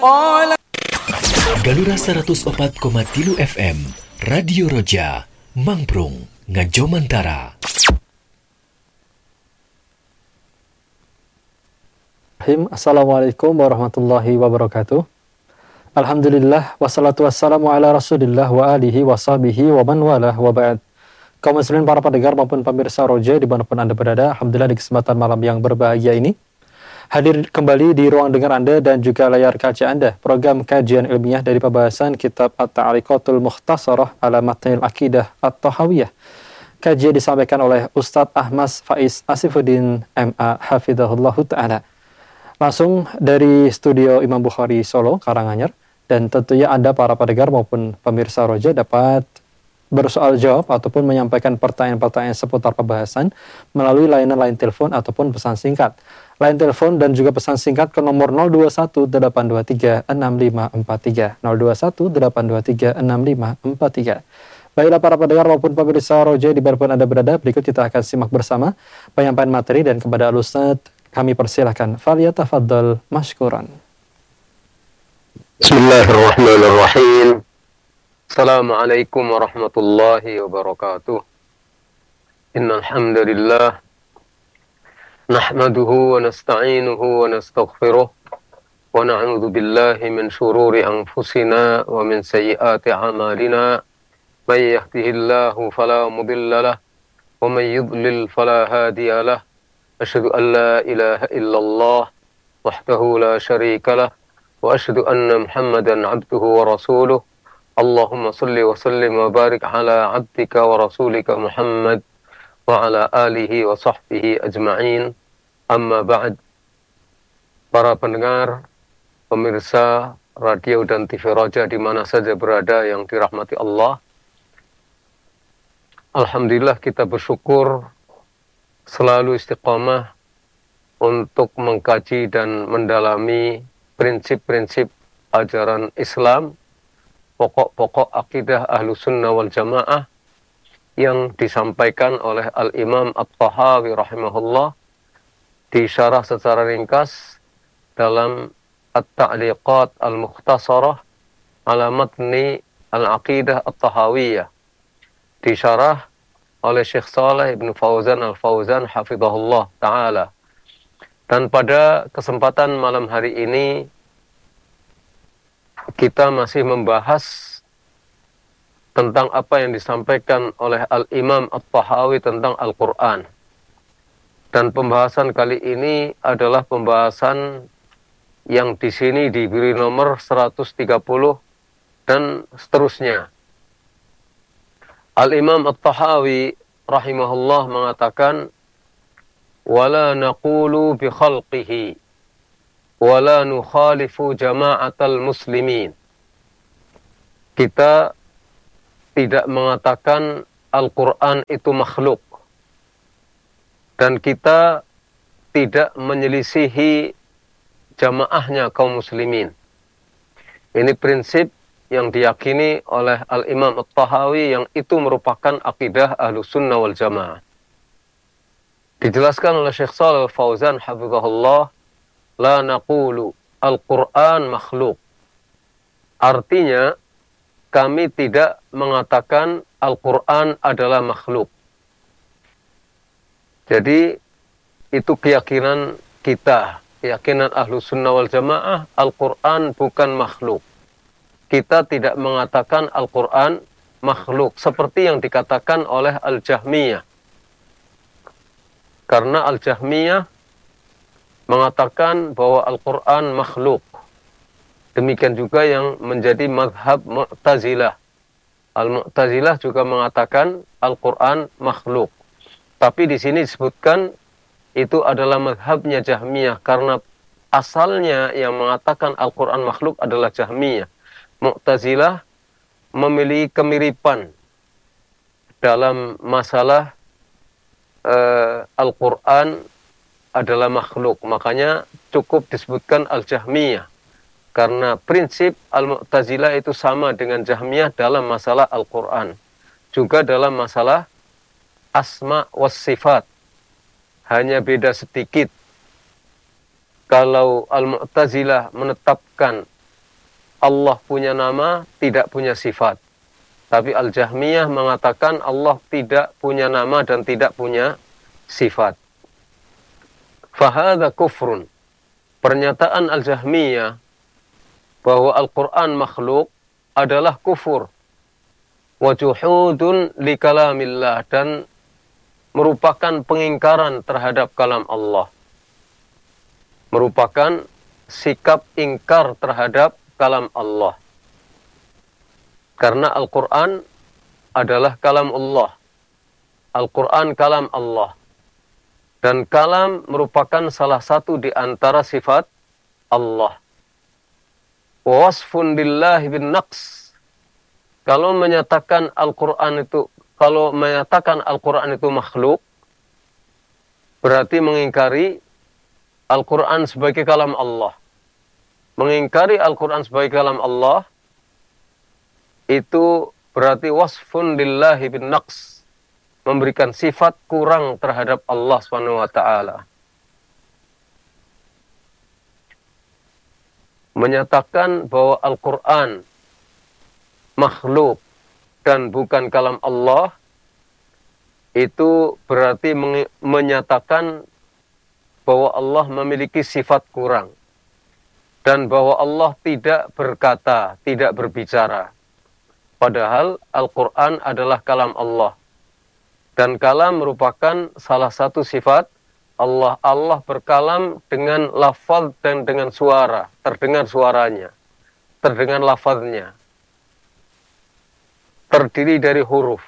Galura 104,3 FM Radio Roja Mangprung Ngajomantara. Assalamualaikum warahmatullahi wabarakatuh. Alhamdulillah wassalatu wassalamu ala Rasulillah wa alihi wa sahbihi wa man walah wa ba'd. Kaum muslimin, para pendengar maupun pemirsa Roja dimanapun Anda berada, alhamdulillah di kesempatan malam yang berbahagia ini hadir kembali di ruang dengar Anda dan juga layar kaca Anda, program kajian ilmiah dari pembahasan kitab At-Ta'liqatul Mukhtasarah ala Matnil Aqidah At-Tahawiyah. Kajian disampaikan oleh Ustadz Ahmad Faiz Asifuddin MA Hafidhahullahu Ta'ala. Langsung dari studio Imam Bukhari Solo, Karanganyar. Dan tentunya Anda para pendengar maupun pemirsa Roja dapat bersoal jawab ataupun menyampaikan pertanyaan-pertanyaan seputar pembahasan melalui layanan line telepon ataupun pesan singkat. Line telepon dan juga pesan singkat ke nomor 0218236543. 0218236543. Baiklah para pendengar maupun pemirsa Roja dimanapun Anda berada, berikut kita akan simak bersama penyampaian materi dan kepada Al-Ustadz kami persilahkan. Falyatafaddal mashkuran. Bismillahirrahmanirrahim. Assalamualaikum warahmatullahi wabarakatuh. Innal hamdalillah nahmaduhu wa nasta'inuhu wa nastaghfiruh wa na'udzu billahi min shururi anfusina wa min sayyiati a'malina. May yahdihillahu fala mudilla lahu wa may yudlil fala hadiya lahu. Asyhadu an la ilaha illallah wahdahu la syarika lah wa asyhadu anna Muhammadan 'abduhu wa rasuluh. Allahumma salli wa sallim wa barik ala 'abdika wa rasulika Muhammad wa ala alihi wa sahbihi ajma'in. Amma ba'd. Para pendengar, pemirsa radio dan TV Roja di mana saja berada yang dirahmati Allah, alhamdulillah kita bersyukur selalu istiqamah untuk mengkaji dan mendalami prinsip-prinsip ajaran Islam, pokok-pokok akidah ahlu sunnah wal jamaah yang disampaikan oleh Al-Imam At-Tahawi rahimahullah, disyarah secara ringkas dalam At-Ta'liqat Al-Mukhtasarah ala Matni Al-Aqidah At-Tahawiyah, disyarah oleh Syekh Saleh Ibn Fauzan Al-Fauzan hafidhahullah ta'ala. Dan pada kesempatan malam hari ini kita masih membahas tentang apa yang disampaikan oleh Al-Imam At-Tahawi tentang Al-Quran. Dan pembahasan kali ini adalah pembahasan yang di sini diberi nomor 130 dan seterusnya. Al-Imam At-Tahawi rahimahullah mengatakan, wala naqulu bi khalqihi wala nukhalifu jama'atal muslimin. Kita tidak mengatakan Al-Quran itu makhluk, dan kita tidak menyelisihi jamaahnya kaum muslimin. Ini prinsip yang diyakini oleh Al-Imam At-Tahawi yang itu merupakan akidah ahlu sunnah wal jamaah. Dijelaskan oleh Syekh Shalih Al-Fauzan hafizahullah, la naqulu Al-Quran makhluk. Artinya, kami tidak mengatakan Al-Quran adalah makhluk. Jadi, itu keyakinan kita, keyakinan ahlu sunnah wal jamaah, Al-Quran bukan makhluk. Kita tidak mengatakan Al-Quran makhluk, seperti yang dikatakan oleh Al-Jahmiyah. Karena Al-Jahmiyah mengatakan bahwa Al-Quran makhluk. Demikian juga yang menjadi mazhab Mu'tazilah. Al-Mu'tazilah juga mengatakan Al-Quran makhluk. Tapi di sini disebutkan itu adalah mazhabnya Jahmiyah, karena asalnya yang mengatakan Al-Quran makhluk adalah Jahmiyah. Mu'tazilah memiliki kemiripan dalam masalah Al-Quran adalah makhluk. Makanya cukup disebutkan Al-Jahmiyah, karena prinsip Al-Mu'tazilah itu sama dengan Jahmiyah dalam masalah Al-Quran. Juga dalam masalah asma was sifat. Hanya beda sedikit. Kalau Al-Mu'tazilah menetapkan Allah punya nama, tidak punya sifat. Tapi Al-Jahmiyah mengatakan Allah tidak punya nama dan tidak punya sifat. Fahadha kufrun. Pernyataan Al-Jahmiyah bahwa Al-Quran makhluk adalah kufur. Wa juhudun li kalamillah, dan merupakan pengingkaran terhadap kalam Allah. Merupakan sikap ingkar terhadap kalam Allah. Karena Al-Quran adalah kalam Allah. Al-Quran kalam Allah. Dan kalam merupakan salah satu di antara sifat Allah. Wasfun billahi bin naqs. Kalau menyatakan Al-Quran itu makhluk, berarti mengingkari Al-Quran sebagai kalam Allah. Mengingkari Al-Quran sebagai kalam Allah, itu berarti wasfun lillahi bin naqs, memberikan sifat kurang terhadap Allah SWT. Menyatakan bahwa Al-Quran makhluk dan bukan kalam Allah, itu berarti menyatakan bahwa Allah memiliki sifat kurang. Dan bahwa Allah tidak berkata, tidak berbicara. Padahal Al-Quran adalah kalam Allah. Dan kalam merupakan salah satu sifat Allah. Allah berkalam dengan lafaz dan dengan suara. Terdengar suaranya. Terdengar lafaznya. Terdiri dari huruf.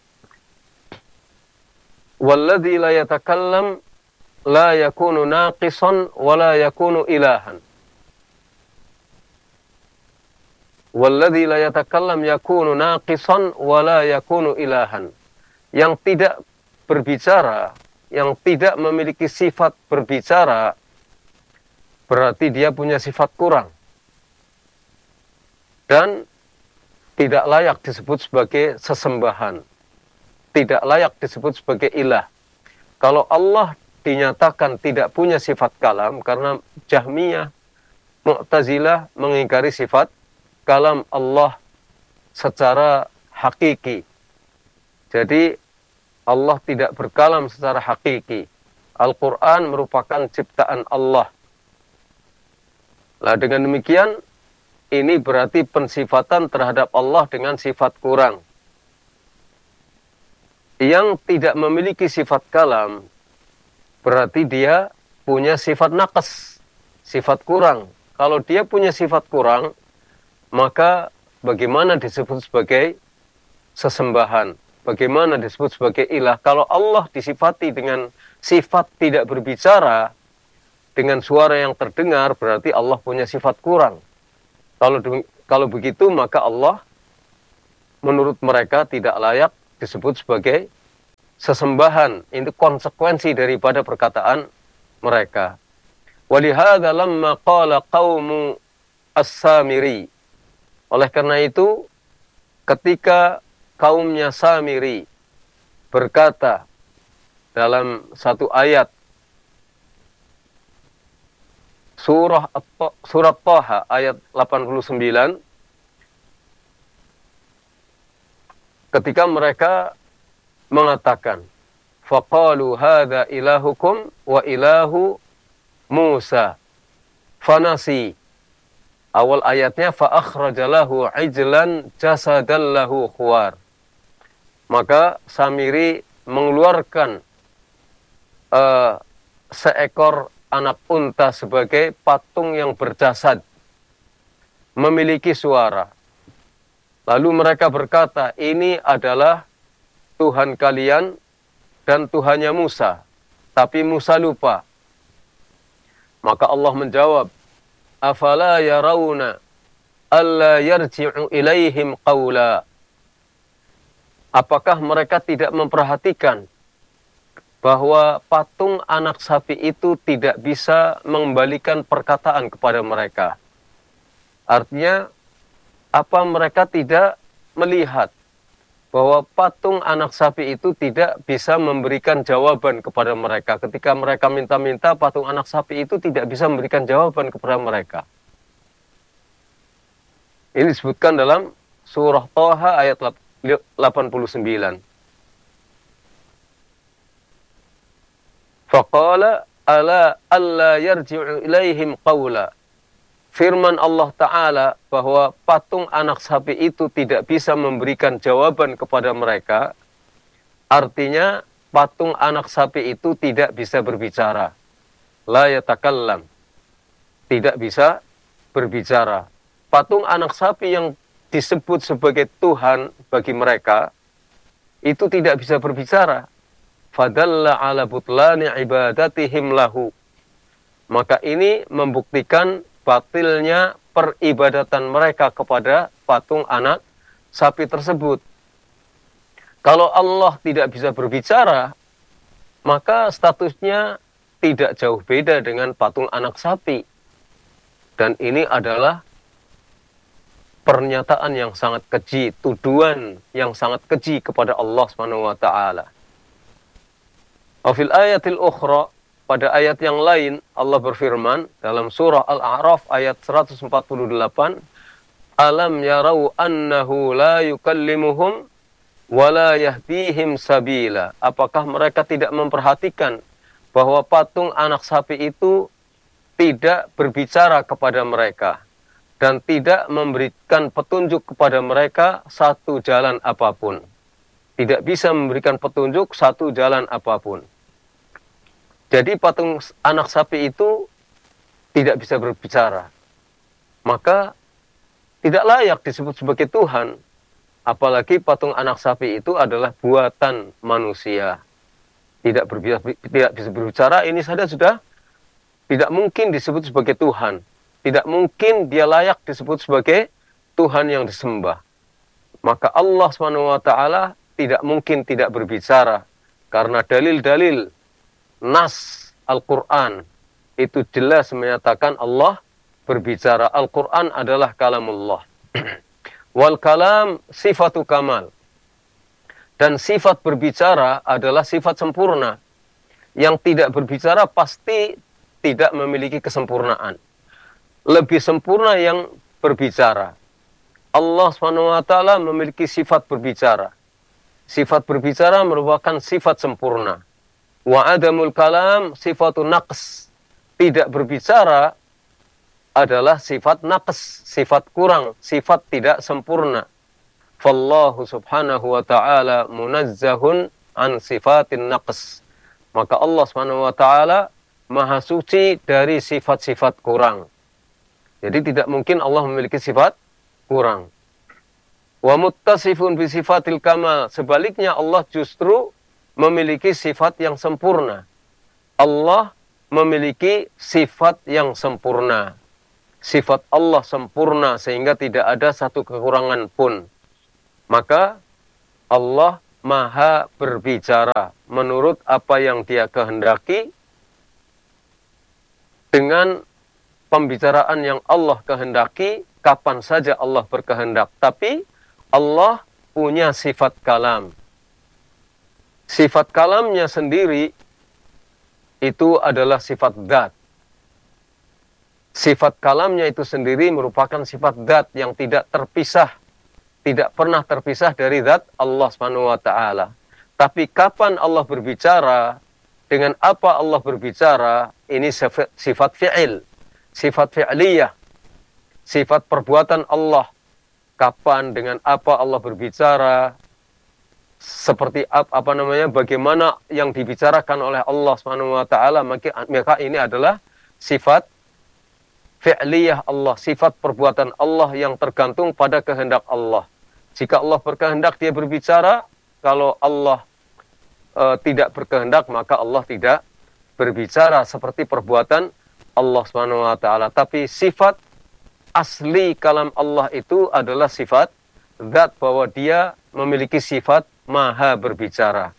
Walladzi la yatakallam la yakunu naqisan wa la yakunu ilahan. Walladzi la yatakallam yakunu naqisan wa la yakunu ilahan. Yang tidak berbicara, yang tidak memiliki sifat berbicara, berarti dia punya sifat kurang. Dan tidak layak disebut sebagai sesembahan. Tidak layak disebut sebagai ilah. Kalau Allah dinyatakan tidak punya sifat kalam, karena Jahmiyah, Mu'tazilah mengingkari sifat kalam Allah secara hakiki. Jadi Allah tidak berkalam secara hakiki. Al-Quran merupakan ciptaan Allah. Nah, dengan demikian, ini berarti pensifatan terhadap Allah dengan sifat kurang. Yang tidak memiliki sifat kalam, berarti dia punya sifat naqas, sifat kurang. Kalau dia punya sifat kurang, maka bagaimana disebut sebagai sesembahan? Bagaimana disebut sebagai ilah? Kalau Allah disifati dengan sifat tidak berbicara, dengan suara yang terdengar, berarti Allah punya sifat kurang. Kalau begitu, maka Allah menurut mereka tidak layak disebut sebagai sesembahan. Itu konsekuensi daripada perkataan mereka. Walihada lamma qala qawmu as-Samiri. Oleh karena itu, ketika kaumnya Samiri berkata dalam satu ayat surat Thaha ayat 89, ketika mereka mengatakan, faqalu hadza ilahukum wa ilahu Musa fanasi. Awal ayatnya fa'akhrajalahu ijlan jasadallahu khuwar. Maka Samiri mengeluarkan seekor anak unta sebagai patung yang berjasad, memiliki suara. Lalu mereka berkata, ini adalah Tuhan kalian dan Tuhannya Musa. Tapi Musa lupa. Maka Allah menjawab, afala yarawna alla yarji'u ilaihim qawla. Apakah mereka tidak memperhatikan bahwa patung anak sapi itu tidak bisa mengembalikan perkataan kepada mereka? Artinya, apa mereka tidak melihat bahwa patung anak sapi itu tidak bisa memberikan jawaban kepada mereka? Ketika mereka minta-minta, patung anak sapi itu tidak bisa memberikan jawaban kepada mereka. Ini disebutkan dalam surah Thaha ayat 89. Faqala ala alla yarji'u ilaihim qawla. Firman Allah Ta'ala bahwa patung anak sapi itu tidak bisa memberikan jawaban kepada mereka. Artinya patung anak sapi itu tidak bisa berbicara. La yatakallam. Tidak bisa berbicara. Patung anak sapi yang disebut sebagai Tuhan bagi mereka itu tidak bisa berbicara. Fadalla ala butlani ibadatihim lahu. Maka ini membuktikan batilnya peribadatan mereka kepada patung anak sapi tersebut. Kalau Allah tidak bisa berbicara, maka statusnya tidak jauh beda dengan patung anak sapi. Dan ini adalah pernyataan yang sangat keji, tuduhan yang sangat keji kepada Allah Subhanahu wa taala. Fil ayatil ukhra, pada ayat yang lain Allah berfirman dalam surah Al-A'raf ayat 148, alam yarau annahu la yukallimuhum wa la yahdihim sabila. Apakah mereka tidak memperhatikan bahwa patung anak sapi itu tidak berbicara kepada mereka dan tidak memberikan petunjuk kepada mereka satu jalan apapun. Tidak bisa memberikan petunjuk satu jalan apapun. Jadi patung anak sapi itu tidak bisa berbicara. Maka tidak layak disebut sebagai Tuhan. Apalagi patung anak sapi itu adalah buatan manusia. Tidak bisa berbicara, ini saja sudah tidak mungkin disebut sebagai Tuhan. Tidak mungkin dia layak disebut sebagai Tuhan yang disembah. Maka Allah SWT tidak mungkin tidak berbicara. Karena dalil-dalil nas Al-Quran itu jelas menyatakan Allah berbicara. Al-Quran adalah kalamullah. Wal kalam sifatu kamal. Dan sifat berbicara adalah sifat sempurna. Yang tidak berbicara pasti tidak memiliki kesempurnaan. Lebih sempurna yang berbicara. Allah SWT memiliki sifat berbicara. Sifat berbicara merupakan sifat sempurna. Wa adamul kalam sifatun naqs. Tidak berbicara adalah sifat naqs, sifat kurang, sifat tidak sempurna. Fallahu subhanahu wa ta'ala munazzahun an sifatin naqs. Maka Allah subhanahu wa ta'ala maha suci dari sifat-sifat kurang. Jadi tidak mungkin Allah memiliki sifat kurang. Wa muttasifun bi sifatil kamal. Sebaliknya Allah justru memiliki sifat yang sempurna. Allah memiliki sifat yang sempurna. Sifat Allah sempurna sehingga tidak ada satu kekurangan pun. Maka Allah maha berbicara menurut apa yang Dia kehendaki dengan pembicaraan yang Allah kehendaki kapan saja Allah berkehendak. Tapi Allah punya sifat kalam. Sifat kalamnya sendiri itu adalah sifat dzat. Sifat kalamnya itu sendiri merupakan sifat dzat yang tidak terpisah. Tidak pernah terpisah dari zat Allah SWT. Tapi kapan Allah berbicara, dengan apa Allah berbicara, ini sifat fi'il. Sifat fi'liyah, sifat perbuatan Allah. Kapan, dengan apa Allah berbicara, seperti bagaimana yang dibicarakan oleh Allah SWT, maka ini adalah sifat fi'liyah Allah, sifat perbuatan Allah yang tergantung pada kehendak Allah. Jika Allah berkehendak Dia berbicara, kalau Allah tidak berkehendak maka Allah tidak berbicara seperti perbuatan Allah SWT. Tapi sifat asli kalam Allah itu adalah sifat zat, bahwa Dia memiliki sifat maha berbicara.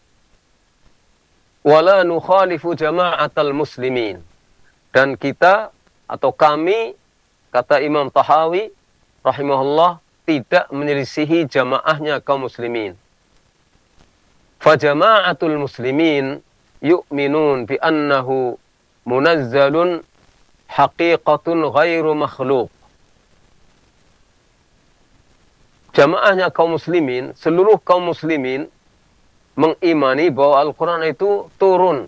Wala nukhalifu jama'atal muslimin. Dan kita atau kami, kata Imam Tahawi rahimahullah, tidak menyelisihi jamaahnya kaum muslimin. Fa jama'atul muslimin yu'minun bi annahu munazzalun haqiqatun ghairu makhluk. jamaahnya kaum muslimin, seluruh kaum muslimin mengimani bahwa Al-Quran itu turun.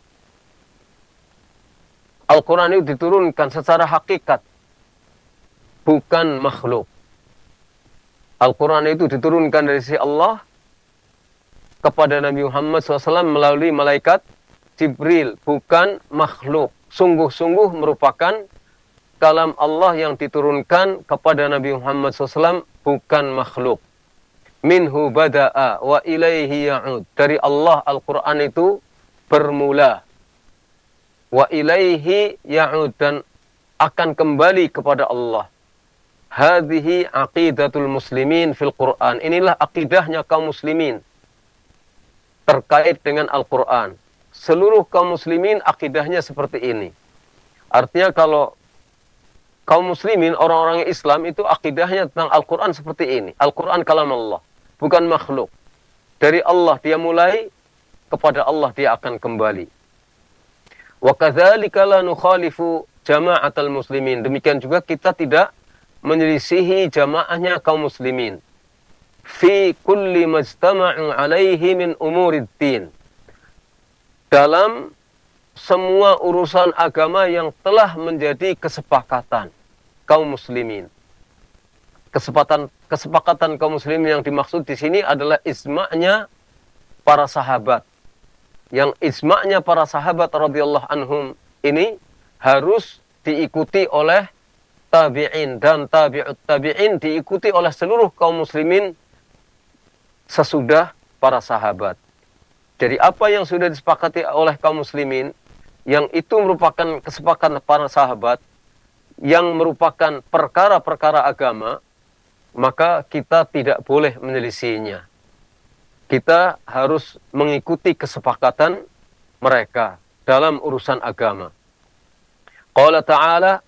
Al-Quran itu diturunkan secara hakikat, bukan makhluk. Al-Quran itu diturunkan dari sisi Allah kepada Nabi Muhammad SAW melalui malaikat Jibril, bukan makhluk. Sungguh-sungguh merupakan kalam Allah yang diturunkan kepada Nabi Muhammad SAW, bukan makhluk. Minhu bada'a wa ilaihi ya'ud. Dari Allah Al-Quran itu bermula. Wa ilaihi ya'ud, dan akan kembali kepada Allah. Hadhihi aqidatul muslimin fil Quran. Inilah akidahnya kaum muslimin terkait dengan Al-Quran. Seluruh kaum muslimin akidahnya seperti ini. Artinya kalau kaum muslimin, orang-orang Islam itu akidahnya tentang Al-Quran seperti ini. Al-Quran kalam Allah, bukan makhluk. Dari Allah dia mulai, kepada Allah dia akan kembali. Wa kadzalika la nukhalifu jama'atal muslimin. Demikian juga kita tidak menyelisihi jamaahnya kaum muslimin. Fi kulli majtama'u alaihi min umuriddin. Dalam semua urusan agama yang telah menjadi kesepakatan kaum muslimin. Kesepakatan kaum muslimin yang dimaksud di sini adalah ijma'nya para sahabat. Yang ijma'nya para sahabat radhiyallahu anhum ini harus diikuti oleh tabi'in, dan tabi'ut tabi'in diikuti oleh seluruh kaum muslimin sesudah para sahabat. Jadi apa yang sudah disepakati oleh kaum muslimin, yang itu merupakan kesepakatan para sahabat, yang merupakan perkara-perkara agama, maka kita tidak boleh menyelisihinya. Kita harus mengikuti kesepakatan mereka dalam urusan agama. Qala ta'ala,